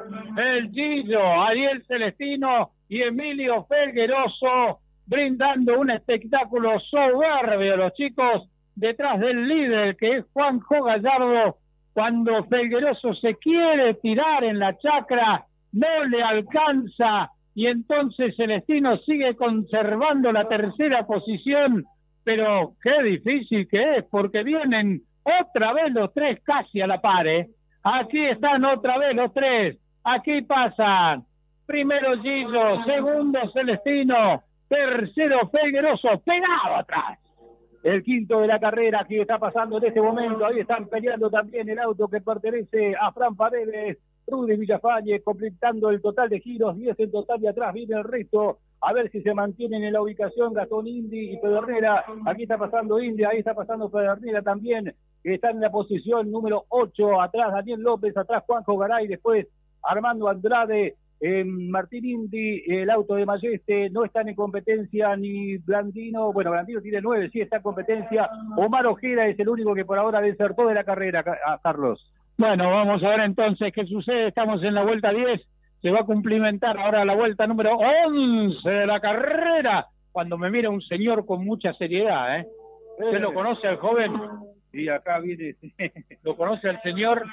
el Gillo, Ariel Celestino y Emilio Felgueroso brindando un espectáculo soberbio. Los chicos detrás del líder, que es Juanjo Gallardo. Cuando Felgueroso se quiere tirar en la chacra, no le alcanza, y entonces Celestino sigue conservando la tercera posición. Pero qué difícil que es, porque vienen otra vez los tres casi a la par, ¿eh? Aquí están otra vez los tres, aquí pasan. Primero Gillo, segundo Celestino, tercero Felgueroso, pegado atrás. El quinto de la carrera que está pasando en este momento. Ahí están peleando también el auto que pertenece a Fran Paredes, Rudy Villafañe, completando el total de giros, 10 en total, y atrás viene el resto. A ver si se mantienen en la ubicación Gastón Indy y Pedernera. Aquí está pasando Indy, ahí está pasando Pedernera también, que está en la posición número 8. Atrás Daniel López, atrás Juanjo Garay, después Armando Andrade, Martín Indy, el auto de Mayeste. No están en competencia ni Blandino. Bueno, Blandino tiene 9, sí está en competencia. Omar Ojeda es el único que por ahora desertó de la carrera, Carlos. Bueno, vamos a ver entonces qué sucede. Estamos en la vuelta 10. Se va a cumplimentar ahora la vuelta número 11 de la carrera. Cuando me mira un señor con mucha seriedad, ¿eh? ¿Usted lo conoce al joven? Sí, acá viene. ¿Lo conoce al señor?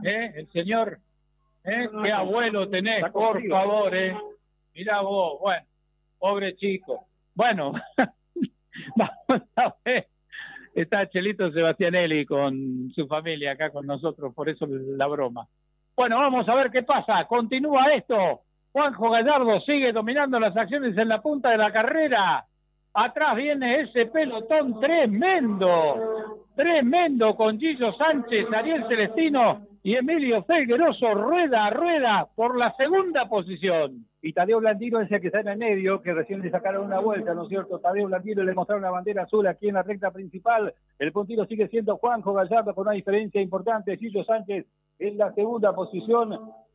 El señor. ¿Qué abuelo tenés? Por favor, Mirá vos, bueno, pobre chico. Bueno, vamos a ver. Está Chelito Sebastianelli con su familia acá con nosotros, por eso la broma. Bueno, vamos a ver qué pasa. Continúa esto. Juanjo Gallardo sigue dominando las acciones en la punta de la carrera. Atrás viene ese pelotón tremendo con Gillo Sánchez, Ariel Celestino y Emilio Felgueroso, rueda a rueda por la segunda posición. Y Tadeo Blandino es el que está en el medio, que recién le sacaron una vuelta, ¿no es cierto? Tadeo Blandino le mostraron la bandera azul aquí en la recta principal. El puntero sigue siendo Juanjo Gallardo con una diferencia importante. Gillo Sánchez en la segunda posición.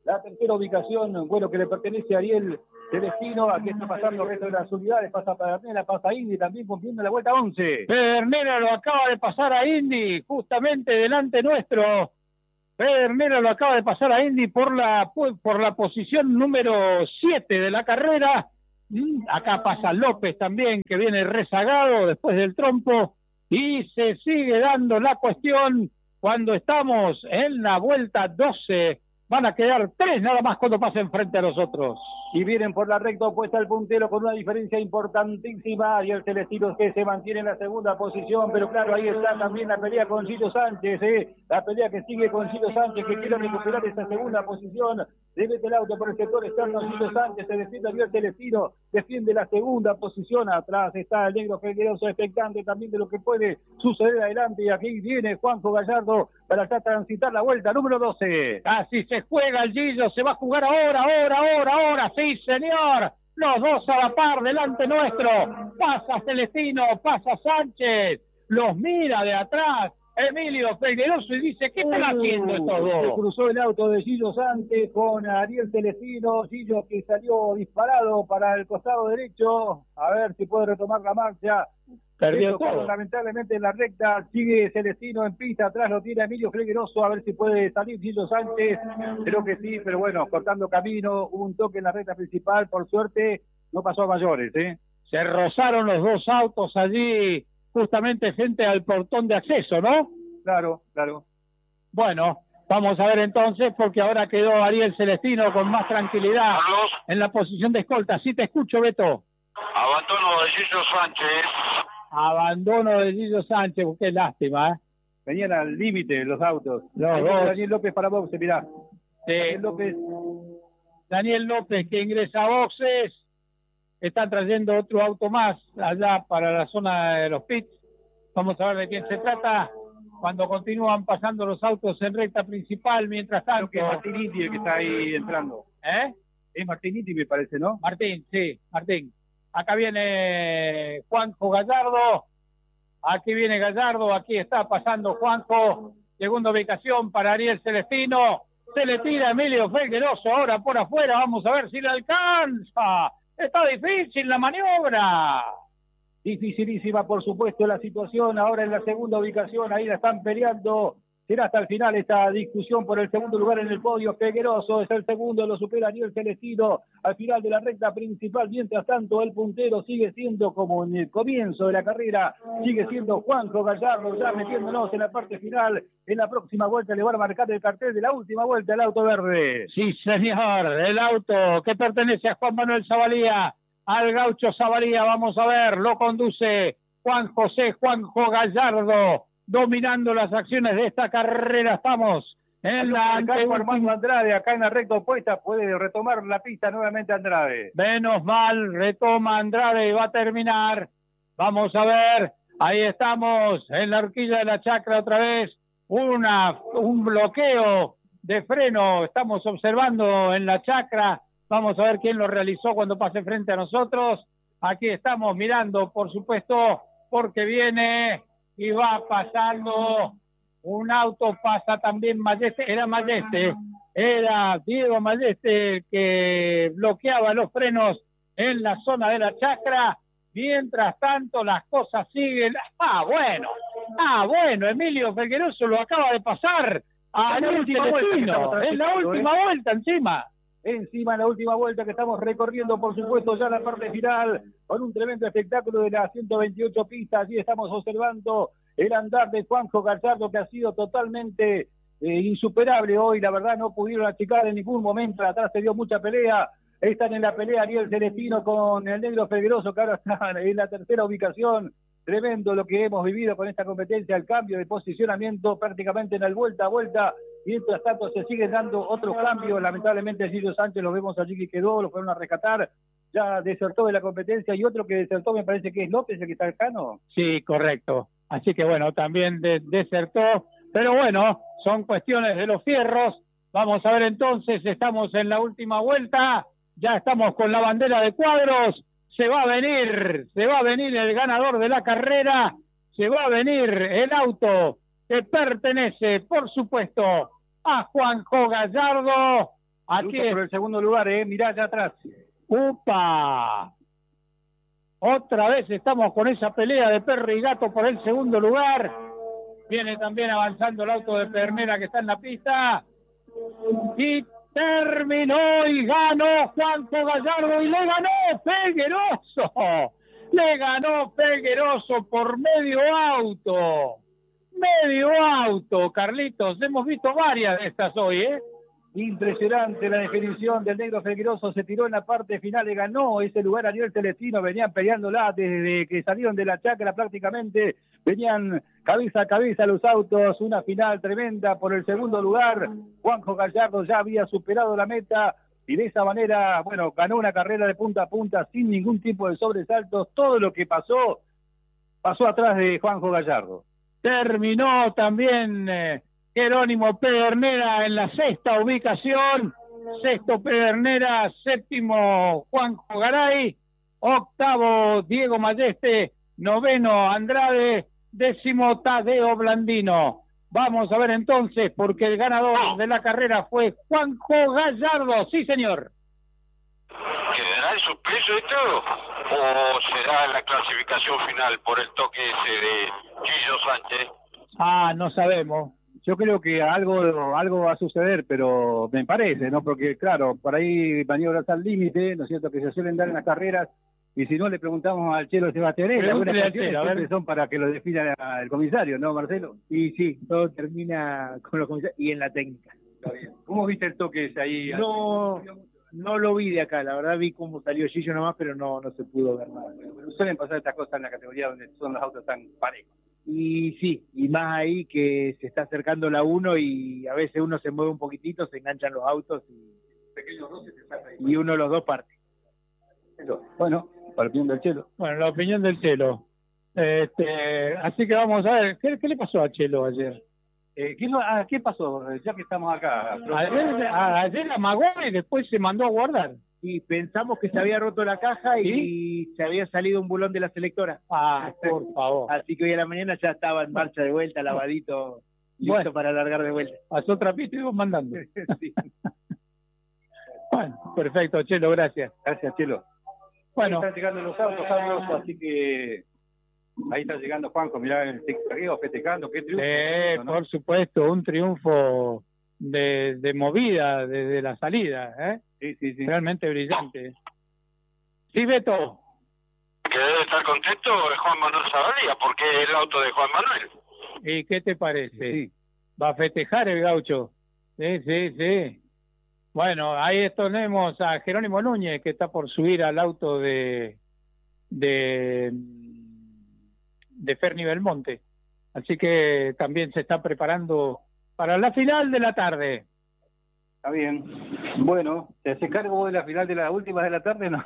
la tercera ubicación, bueno, que le pertenece a Ariel Celestino. Aquí está pasando el resto de las unidades, pasa Pedernera, pasa Indy, también cumpliendo la vuelta 11. Pedernera lo acaba de pasar a Indy, justamente delante nuestro. Pedernera lo acaba de pasar a Indy por la posición número 7 de la carrera. Acá pasa López también, que viene rezagado después del trompo. Y se sigue dando la cuestión cuando estamos en la vuelta 12. Van a quedar 3 nada más cuando pasen frente a nosotros. Y vienen por la recta opuesta al puntero con una diferencia importantísima. Y el Celestino que se mantiene en la segunda posición. Pero claro, ahí está también la pelea con Gillo Sánchez. La pelea que sigue con Gillo Sánchez, que quiere recuperar esa segunda posición. Le mete el auto por el sector externo. Gillo Sánchez se defiende a el Celestino. Defiende la segunda posición. Atrás está el negro Figueroa, expectante también de lo que puede suceder adelante. Y aquí viene Juanjo Gallardo para ya transitar la vuelta número 12. Casi se juega el Gillo, se va a jugar ahora, sí señor, los dos a la par delante nuestro, pasa Celestino, pasa Sánchez, los mira de atrás, Emilio Figueroso y dice, ¿qué están haciendo estos dos? Se cruzó el auto de Gillo Sánchez con Ariel Celestino, Gillo que salió disparado para el costado derecho, a ver si puede retomar la marcha. Perdió todo. Lamentablemente en la recta sigue Celestino en pista, atrás lo tiene Emilio Figueroso, a ver si puede salir Gillo Sánchez, creo que sí, pero bueno, cortando camino, hubo un toque en la recta principal, por suerte no pasó a mayores. Se rozaron los dos autos allí, justamente frente al portón de acceso, ¿no? Claro. Bueno, vamos a ver entonces, porque ahora quedó Ariel Celestino con más tranquilidad en la posición de escolta. Sí te escucho, Beto. Abandono de Gillo Sánchez. Abandono de Gillo Sánchez, qué lástima, ¿eh? Venían al límite los autos. Daniel López para boxe, mirá. Daniel López que ingresa a boxes. Están trayendo otro auto más allá para la zona de los pits. Vamos a ver de quién se trata. Cuando continúan pasando los autos en recta principal, mientras tanto... Creo que es Martiniti el que está ahí entrando. Es Martiniti, me parece, ¿no? Martín, sí, Martín. Acá viene Juanjo Gallardo. Aquí viene Gallardo. Aquí está pasando Juanjo. Segunda ubicación para Ariel Celestino. Se le tira Emilio Figueroa ahora por afuera. Vamos a ver si le alcanza. Está difícil la maniobra. Dificilísima, por supuesto, la situación. Ahora en la segunda ubicación. Ahí la están peleando. Será hasta el final esta discusión por el segundo lugar en el podio. Figueroa es el segundo, lo supera Ariel Celestino al final de la recta principal. Mientras tanto, el puntero sigue siendo, como en el comienzo de la carrera, sigue siendo Juanjo Gallardo, ya metiéndonos en la parte final. En la próxima vuelta le van a marcar el cartel de la última vuelta al auto verde. Sí, señor, el auto que pertenece a Juan Manuel Zavalía, al gaucho Zavalía. Vamos a ver, lo conduce Juanjo Gallardo, dominando las acciones de esta carrera. Estamos en la Armando Andrade, acá en la recta opuesta, puede retomar la pista nuevamente Andrade. Menos mal, retoma Andrade y va a terminar. Vamos a ver, ahí estamos en la horquilla de la chacra otra vez, un bloqueo de freno, estamos observando en la chacra. Vamos a ver quién lo realizó cuando pase frente a nosotros. Aquí estamos mirando, por supuesto, porque viene y va pasando un auto, pasa también era Diego Mayeste que bloqueaba los frenos en la zona de la chacra. Mientras tanto las cosas siguen. Bueno, Emilio Figueroa lo acaba de pasar a la última vuelta. En la última vuelta encima en la última vuelta que estamos recorriendo, por supuesto, ya la parte final, con un tremendo espectáculo de las 128 pistas. Allí estamos observando el andar de Juanjo Gallardo, que ha sido totalmente insuperable hoy. La verdad, no pudieron achicar en ningún momento. Atrás se dio mucha pelea. Están en la pelea Ariel Celestino con el negro Figueroa, que ahora está en la tercera ubicación. Tremendo lo que hemos vivido con esta competencia, el cambio de posicionamiento prácticamente en el vuelta a vuelta. Mientras tanto se siguen dando otros cambios. Lamentablemente Gillo Sánchez lo vemos allí que quedó, lo fueron a rescatar, ya desertó de la competencia. Y otro que desertó me parece que es López, el que está acá, ¿no? Sí, correcto. Así que bueno, también desertó. Pero bueno, son cuestiones de los fierros. Vamos a ver entonces, estamos en la última vuelta. Ya estamos con la bandera de cuadros. Se va a venir el ganador de la carrera. Se va a venir el auto que pertenece, por supuesto, a Juanjo Gallardo. Aquí Lucha por el segundo lugar, mirá allá atrás. ¡Upa! Otra vez estamos con esa pelea de perro y gato por el segundo lugar. Viene también avanzando el auto de Pedernera que está en la pista. Y terminó y ganó Juanjo Gallardo y le ganó Figueroso. Le ganó Figueroso por medio auto. Medio auto, Carlitos. Hemos visto varias de estas hoy, ¿eh? Impresionante la definición del negro Figueroso, se tiró en la parte final y ganó ese lugar a Ariel Celestino, venían peleándola desde que salieron de la chacra prácticamente, venían cabeza a cabeza los autos, una final tremenda por el segundo lugar, Juanjo Gallardo ya había superado la meta y de esa manera, bueno, ganó una carrera de punta a punta sin ningún tipo de sobresaltos, todo lo que pasó atrás de Juanjo Gallardo. Terminó también Jerónimo Pedernera en la sexta ubicación, sexto Pedernera, séptimo Juanjo Garay, octavo Diego Mayeste, noveno Andrade, décimo Tadeo Blandino. Vamos a ver entonces, porque el ganador de la carrera fue Juanjo Gallardo, sí señor. ¿Quedará en suspenso esto o será la clasificación final por el toque ese de Gillo Sánchez? No sabemos. Yo creo que algo va a suceder, pero me parece, ¿no? Porque, claro, por ahí maniobras al límite, ¿no es cierto?, que se suelen dar en las carreras, y si no le preguntamos al Chelo Sebastianelli, algunas cuestiones siempre son para que lo defina el comisario, ¿no, Marcelo? Y sí, todo termina con los comisarios y en la técnica. ¿Cómo viste el toque ese ahí? No lo vi de acá, la verdad vi cómo salió Gillo nomás, pero no se pudo ver nada. Suelen pasar estas cosas en la categoría donde son los autos tan parejos. Y sí, y más ahí que se está acercando la 1 y a veces uno se mueve un poquitito, se enganchan los autos y uno de los dos parte. Bueno, para la opinión del Chelo. Bueno, la opinión del Chelo. Así que vamos a ver, ¿qué le pasó a Chelo ayer? ¿Qué pasó? Ya que estamos acá. Ayer amagó y después se mandó a guardar. Y pensamos que se había roto la caja y se había salido un bulón de la selectora. Por favor. Así que hoy a la mañana ya estaba en marcha de vuelta, lavadito, listo para alargar de vuelta. Pasó trapito y vos mandando. Sí. Bueno, perfecto, Chelo, gracias. Gracias, Chelo. Bueno. Ahí están llegando los autos, Carlos, así que ahí está llegando Juanjo, mirá el Río festejando, qué triunfo. Por supuesto, un triunfo de movida desde la salida, ¿eh? Sí. Realmente brillante. Sí, Beto. Que debe estar contento es Juan Manuel Zavalía, porque es el auto de Juan Manuel. ¿Y qué te parece? Sí. Va a festejar el gaucho. Sí. Bueno, ahí tenemos a Jerónimo Núñez, que está por subir al auto de Ferni Belmonte. Así que también se está preparando para la final de la tarde. Está bien. Bueno, ¿te hace cargo de la final de la última de la tarde? No.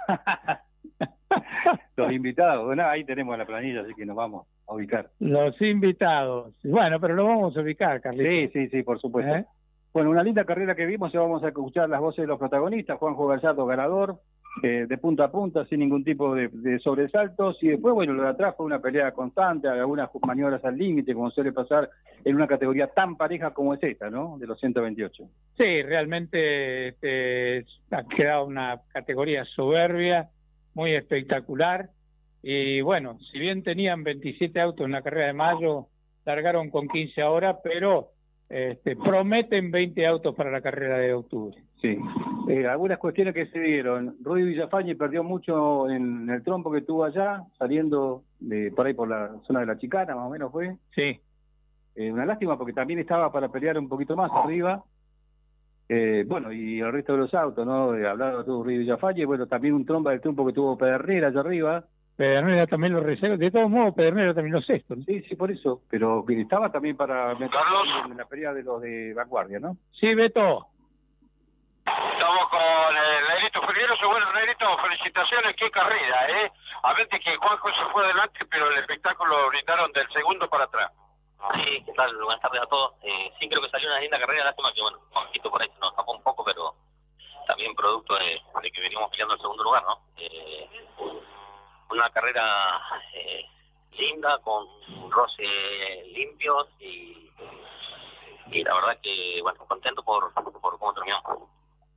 Los invitados. Bueno, ahí tenemos la planilla, así que nos vamos a ubicar. Los invitados. Bueno, pero lo vamos a ubicar, Carlitos. Sí, por supuesto. Bueno, una linda carrera que vimos, ya vamos a escuchar las voces de los protagonistas. Juanjo Gallardo ganador, de punta a punta, sin ningún tipo de sobresaltos, y después, bueno, lo de atrás fue una pelea constante, algunas maniobras al límite, como suele pasar en una categoría tan pareja como es esta, ¿no?, de los 128. Sí, realmente ha quedado una categoría soberbia, muy espectacular, y bueno, si bien tenían 27 autos en la carrera de mayo, largaron con 15 ahora, pero prometen 20 autos para la carrera de octubre. Sí, algunas cuestiones que se dieron. Rudy Villafañe perdió mucho en el trompo que tuvo allá, saliendo por ahí por la zona de la Chicana, más o menos fue. Sí. Una lástima porque también estaba para pelear un poquito más arriba. Bueno, y el resto de los autos, ¿no? Hablando de Rudy Villafañe, bueno, también un trompo que tuvo Pedernera allá arriba. Pedernera también lo reserva, de todos modos Pedernera terminó sexto, ¿no? Sí, por eso, pero estaba también para Carlos, en la pelea de los de vanguardia, ¿no? Sí, Beto. Estamos con el Negrito Figueroso. Bueno, Negrito, felicitaciones, qué carrera, ¿eh? A ver que Juanjo se fue adelante, pero el espectáculo lo brindaron del segundo para atrás. Sí, ¿qué tal? Buenas tardes a todos. Sí, creo que salió una linda carrera, lástima que, bueno, Juanjito por ahí se nos tapó un poco, pero también producto de que veníamos peleando el segundo lugar, ¿no? Una carrera linda, con roces limpios y la verdad que, bueno, contento por cómo terminó.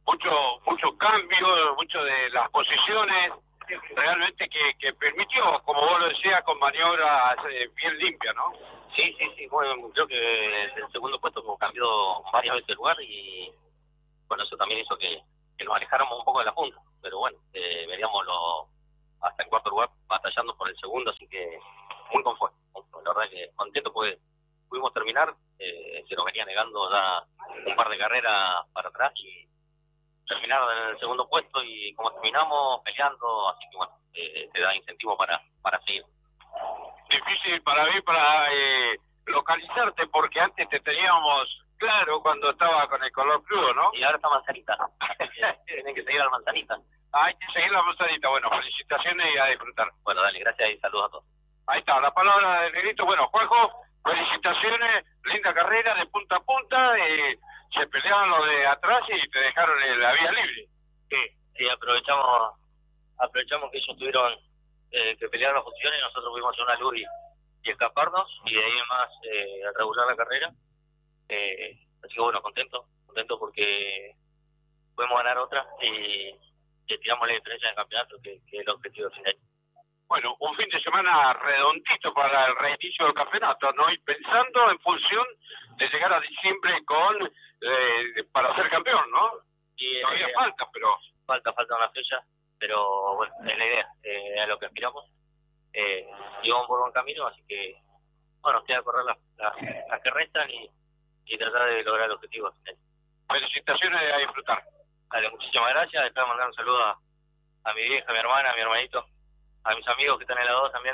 mucho cambio, mucho de las posiciones, realmente que permitió, como vos lo decías, con maniobras bien limpias, ¿no? Sí, bueno, creo que el segundo puesto cambió varias veces el lugar y bueno, eso también hizo que nos alejáramos un poco de la punta, pero bueno, veníamos hasta el cuarto lugar batallando por el segundo, así que muy conforme. La verdad que contento porque pudimos terminar, se nos venía negando ya un par de carreras para atrás y terminar en el segundo puesto y como terminamos peleando, así que bueno, te da incentivo para seguir. Difícil para mí para localizarte porque antes te teníamos claro cuando estaba con el color crudo, ¿no? Y ahora está Manzanita, tienen que seguir al Manzanita. Hay que seguir la Manzanita, bueno, felicitaciones y a disfrutar. Bueno, dale, gracias y saludos a todos. Ahí está, la palabra del negrito. Bueno, Juanjo, felicitaciones, linda carrera de punta a punta, se peleaban los de atrás y te dejaron la vía libre. Sí, aprovechamos que ellos tuvieron que pelear las posiciones y nosotros pudimos hacer una luz y escaparnos y de ahí en más regular la carrera. Así que bueno, contento porque podemos ganar otra y tiramos la diferencia en el campeonato que es el objetivo final. Bueno, un fin de semana redondito para el reinicio del campeonato, ¿no? Y pensando en función de llegar a diciembre para ser campeón, ¿no? Y todavía falta, pero... Falta una fecha, pero bueno, es la idea, es a lo que aspiramos. Y vamos por buen camino, así que, bueno, nos queda correr las que restan y tratar de lograr el objetivo final. Felicitaciones, a disfrutar. Dale, muchísimas gracias. Después mandar un saludo a mi vieja, a mi hermana, a mi hermanito, a mis amigos que están en la 2 también.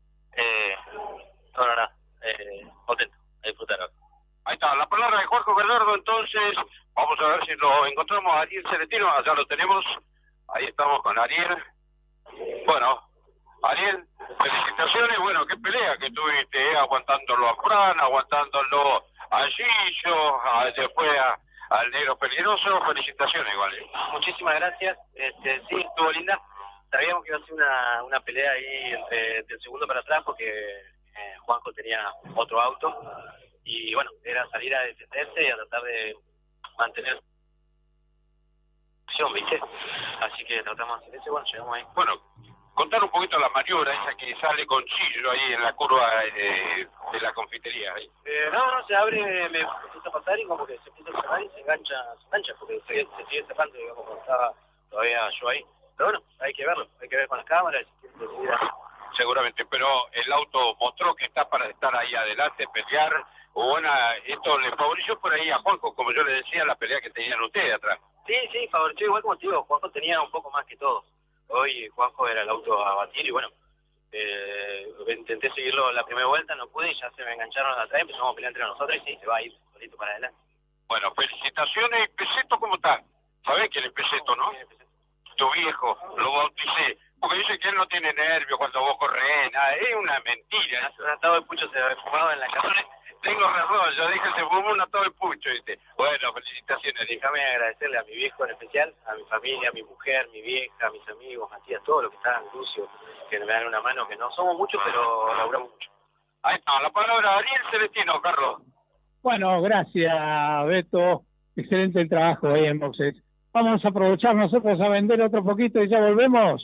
Contento, a disfrutar ahora. Ahí está, la palabra de Juanjo Bernardo, entonces, vamos a ver si lo encontramos a Ariel Celestino, allá lo tenemos, ahí estamos con Ariel. Bueno, Ariel, felicitaciones, bueno, qué pelea que tuviste, aguantándolo a Fran, aguantándolo a Gillo, después al Negro Peligroso, felicitaciones igual. Muchísimas gracias, sí, estuvo linda. Sabíamos que iba a ser una pelea ahí entre el segundo para atrás porque Juanjo tenía otro auto y bueno, era salir a defenderse y a tratar de mantener acción, ¿viste? Así que tratamos de hacer eso y bueno, llegamos ahí. Bueno, contar un poquito la maniobra esa que sale con Chillo ahí en la curva de la confitería. Ahí. No, se abre, me empieza a pasar y como que se empieza a cerrar y se engancha porque se sigue cerrando, digamos, como estaba todavía yo ahí. Pero bueno, hay que ver con las cámaras. Seguramente, pero el auto mostró que está para estar ahí adelante, pelear. Esto le favoreció por ahí a Juanjo, como yo le decía, la pelea que tenían ustedes atrás. Sí, favoreció igual como te digo, Juanjo tenía un poco más que todos. Hoy Juanjo era el auto a batir y bueno, intenté seguirlo la primera vuelta, no pude y ya se me engancharon atrás, empezamos a pelear entre nosotros y sí, se va a ir solito para adelante. Bueno, felicitaciones. Peseto, ¿cómo está? ¿Sabés quién es Peseto, no? Tu viejo, lo bauticé, porque dice que él no tiene nervios cuando vos corres, nada, es una mentira. Un atado de pucho se había fumado en la casa. Tengo razón, yo dije se fumó un atado de pucho, ¿viste? Bueno, felicitaciones. Déjame agradecerle a mi viejo en especial, a mi familia, a mi mujer, mi vieja, a mis amigos, Matías, todos los que están en Lucio, que me dan una mano, que no somos muchos, pero laburamos mucho. Ahí está, la palabra Ariel Celestino, Carlos. Bueno, gracias, Beto. Excelente el trabajo ahí en boxes. Vamos a aprovechar nosotros a vender otro poquito y ya volvemos.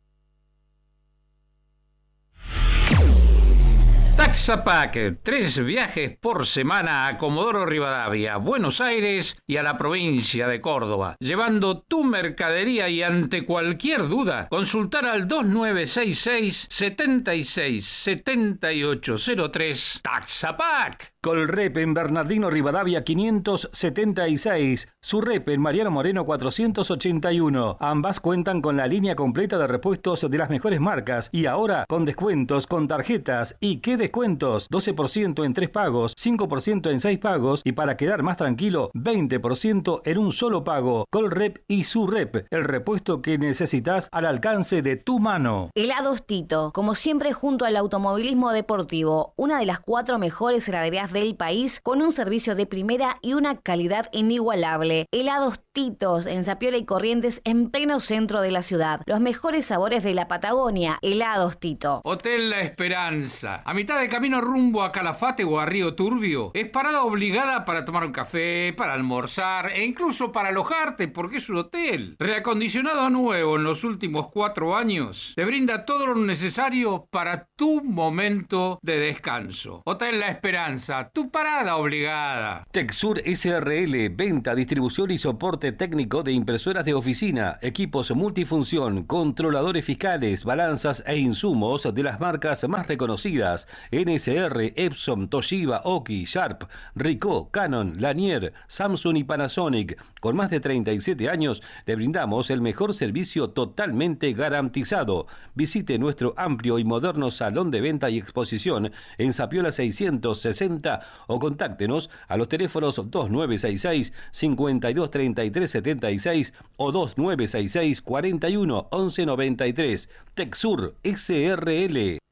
Taxapack, 3 viajes por semana a Comodoro Rivadavia, Buenos Aires y a la provincia de Córdoba, llevando tu mercadería y ante cualquier duda, consultar al 2966-767803 Taxapack. Colrep en Bernardino Rivadavia 576, Surrep en Mariano Moreno 481. Ambas cuentan con la línea completa de repuestos de las mejores marcas y ahora con descuentos con tarjetas. ¿Y qué descuentos? 12% en 3 pagos, 5% en 6 pagos y para quedar más tranquilo, 20% en un solo pago. Colrep y Surrep, el repuesto que necesitas al alcance de tu mano. Helados Tito, como siempre junto al automovilismo deportivo, una de las 4 mejores heladerías de del país con un servicio de primera y una calidad inigualable. Helados Titos en Zapiola y Corrientes, en pleno centro de la ciudad. Los mejores sabores de la Patagonia. Helados Tito. Hotel La Esperanza, a mitad de camino rumbo a Calafate o a Río Turbio. Es parada obligada para tomar un café, para almorzar e incluso para alojarte, porque es un hotel. Reacondicionado nuevo en los últimos 4 años, te brinda todo lo necesario para tu momento de descanso. Hotel La Esperanza, tu parada obligada. Texur SRL, venta, distribución y soporte técnico de impresoras de oficina, equipos multifunción, controladores fiscales, balanzas e insumos de las marcas más reconocidas: NSR, Epson, Toshiba, Oki, Sharp, Ricoh, Canon, Lanier, Samsung y Panasonic. Con más de 37 años le brindamos el mejor servicio totalmente garantizado. Visite nuestro amplio y moderno salón de venta y exposición en Zapiola 660 o contáctenos a los teléfonos 2966 523376 o 2966 41 1193. Texur SRL.